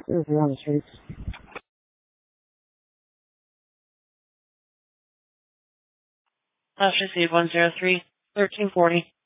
If you're on the streets. Received 103, 1340.